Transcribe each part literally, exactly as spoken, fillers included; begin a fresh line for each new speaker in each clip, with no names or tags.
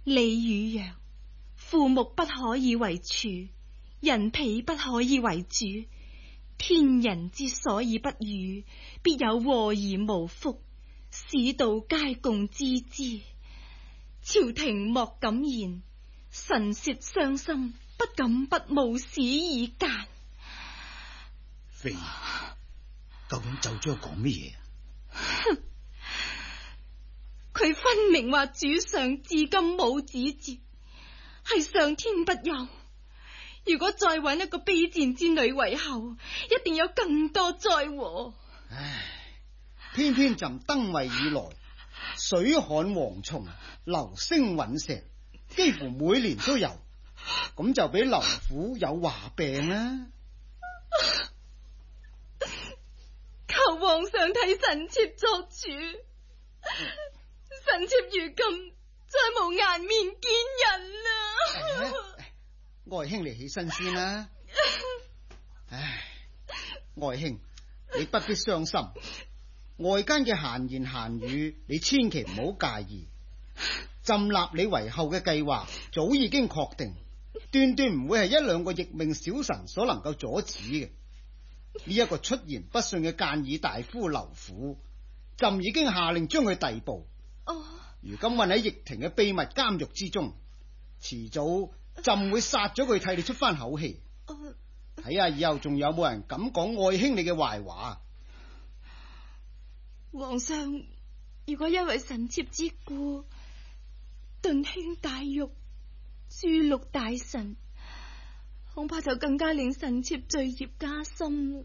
鯉與羊，父木不可以為柱，人婢不可以為主。天人之所以不與，必有禍而無福，使道皆共知之。朝廷莫敢言，臣妾傷心，不敢不冒死以諫。
妃兒，究竟奏章講乜嘢啊？
佢分明話主上至今冇子嗣，係上天不佑。如果再揾一個卑賤之女為後，一定有更多災禍。
唉，偏偏朕登位以來，水旱蝗蟲、流星隕石，幾乎每年都有，咁就俾劉府有話病啦。
求皇上替臣妾作主，臣妾如今再無顏面見人啦。
愛卿你起身先啦。唉，愛卿你不必傷心，外間嘅閒言閒語你千祈唔好介意。朕立你為後嘅計劃早已經確定，斷斷唔會係一兩個逆命小臣所能夠阻止嘅。呢一個出言不遜嘅諫議大夫劉府，朕已經下令將佢逮捕。
哦，
如今困喺掖庭嘅秘密監獄之中，遲早朕會殺咗佢，替你出翻口氣。睇下以後仲有冇人敢講愛卿你嘅壞話。
皇上，如果因為臣妾之故頓興大獄，誅戮大臣，恐怕就更加令臣妾罪孽加深。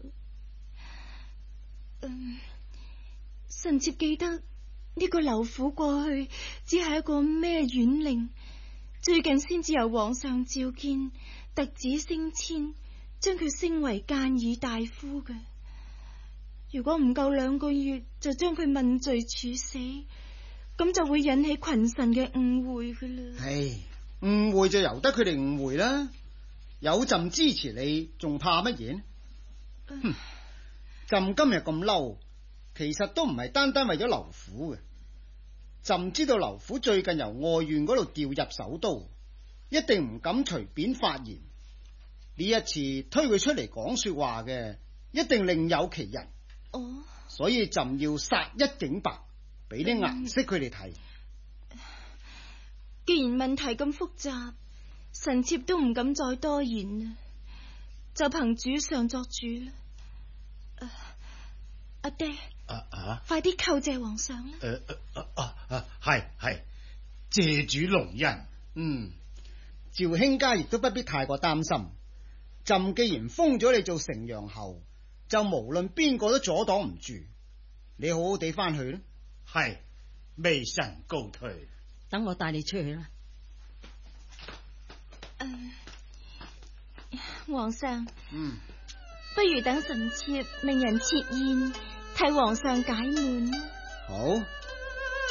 嗯，臣妾記得呢個劉府過去只係一個咩縣令，最近先至由皇上召見，特旨升遷，將佢升為諫議大夫嘅。如果唔夠兩個月就將佢問罪處死，咁就會引起群臣嘅誤會噶啦。
唉，誤會就由得佢哋誤會啦，有朕支持你，仲怕乜嘢？哼，朕今日咁嬲，其實都唔係單單為咗劉府嘅。朕知道劉府最近由外縣嗰度調入首都，一定唔敢隨便發言。呢一次推佢出嚟講說話嘅，一定另有其人。
哦，
所以朕要殺一儆百，俾啲顏色佢哋睇。
既然問題咁複雜，臣妾都唔敢再多言啦，就憑主上作主啦。阿、啊、爹，
啊啊！
快啲叩謝皇上啦！
誒誒啊啊，係係，謝主隆恩。
嗯，趙卿家亦都不必太過擔心。朕既然封咗你做城陽侯，就無論邊個都阻擋唔住。你好好地翻去啦。
係，微臣告退。
等我帶你出去啦。
嗯，皇上，
嗯，
不如等臣妾命人設宴，替皇上解悶。
好。